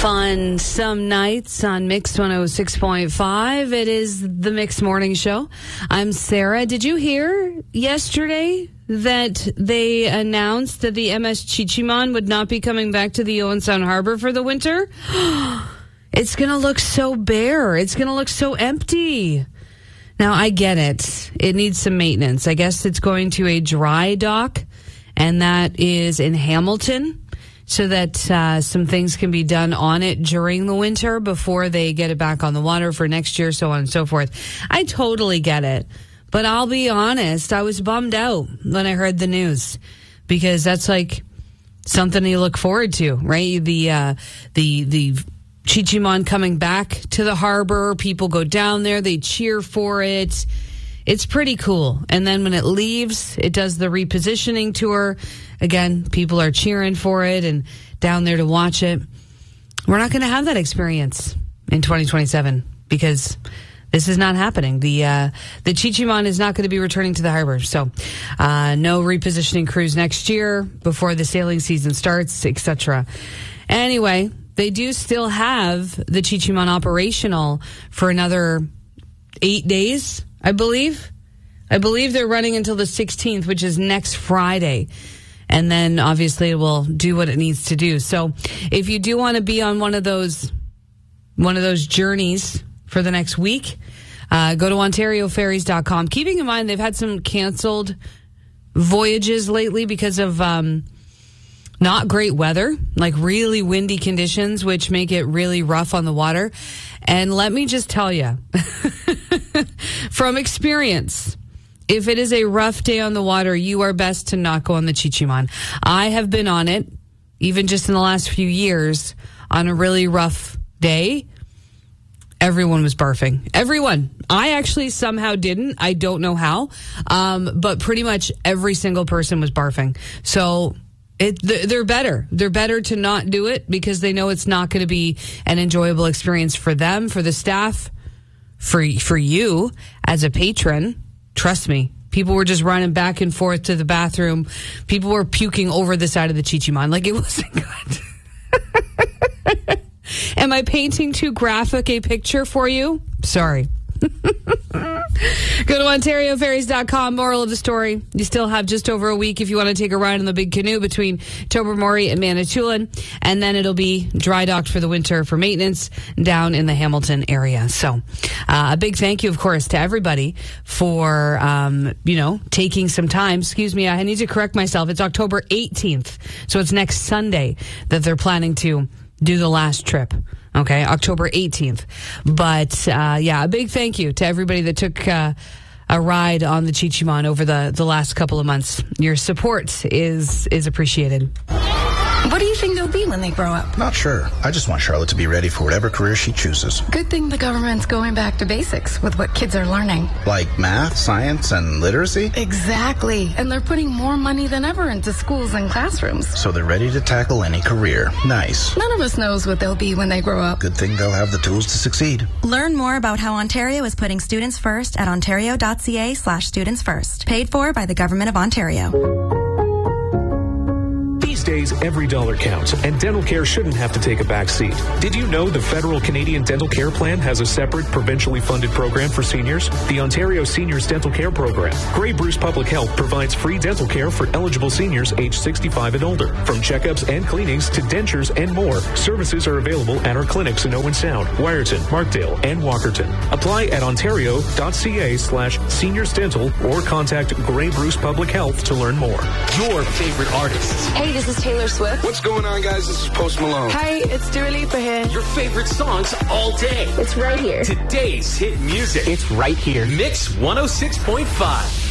fun some nights on Mix 106.5. It is the Mix Morning Show. I'm Sarah. Did you hear yesterday that they announced that the MS Chichiman would not be coming back to the Owen Sound Harbor for the winter? It's going to look so bare. It's going to look so empty. Now, I get it. It needs some maintenance. I guess it's going to a dry dock, and that is in Hamilton, so that some things can be done on it during the winter before they get it back on the water for next year, so on and so forth. I totally get it. But I'll be honest, I was bummed out when I heard the news, because that's like something you look forward to, right? The Chichiman coming back to the harbor. People go down there, they cheer for it. It's pretty cool. And then when it leaves, it does the repositioning tour. Again, people are cheering for it and down there to watch it. We're not going to have that experience in 2027 because this is not happening. The Chichiman is not going to be returning to the harbor. So no repositioning cruise next year before the sailing season starts, etc. Anyway, they do still have the Chichiman operational for another 8 days, I believe. I believe they're running until the 16th, which is next Friday. And then obviously it will do what it needs to do. So if you do want to be on one of those journeys for the next week, go to OntarioFerries.com. Keeping in mind they've had some canceled voyages lately because of not great weather, like really windy conditions, which make it really rough on the water. And let me just tell you, from experience, if it is a rough day on the water, you are best to not go on the Chichiman. I have been on it, even just in the last few years, on a really rough day. Everyone was barfing. Everyone. I actually somehow didn't. I don't know how. But pretty much every single person was barfing. So they're better. They're better to not do it because they know it's not going to be an enjoyable experience for them, for the staff, for you as a patron. Trust me. People were just running back and forth to the bathroom. People were puking over the side of the Chichiman. Like, it wasn't good. Am I painting too graphic a picture for you? Sorry. Go to OntarioFerries.com. Moral of the story, you still have just over a week if you want to take a ride on the big canoe between Tobermory and Manitoulin, and then it'll be dry docked for the winter for maintenance down in the Hamilton area. So a big thank you, of course, to everybody for taking some time. Excuse me, I need to correct myself. It's October 18th, so it's next Sunday that they're planning to do the last trip. Okay, October 18th. But, a big thank you to everybody that took a ride on the Chichiman over the last couple of months. Your support is appreciated. What do you think they'll be when they grow up? Not sure. I just want Charlotte to be ready for whatever career she chooses. Good thing the government's going back to basics with what kids are learning. Like math, science, and literacy? Exactly. And they're putting more money than ever into schools and classrooms. So they're ready to tackle any career. Nice. None of us knows what they'll be when they grow up. Good thing they'll have the tools to succeed. Learn more about how Ontario is putting students first at ontario.ca/students first. Paid for by the Government of Ontario. These days, every dollar counts, and dental care shouldn't have to take a back seat. Did you know the Federal Canadian Dental Care Plan has a separate provincially funded program for seniors? The Ontario Seniors Dental Care Program. Grey Bruce Public Health provides free dental care for eligible seniors aged 65 and older. From checkups and cleanings to dentures and more, services are available at our clinics in Owen Sound, Wyerton, Markdale, and Walkerton. Apply at ontario.ca/seniorsdental or contact Grey Bruce Public Health to learn more. Your favorite artists. Hey, this is Taylor Swift. What's going on, guys? This is Post Malone. Hi, it's Dua Lipa here. Your favorite songs all day. It's right here. Today's hit music. It's right here. Mix 106.5.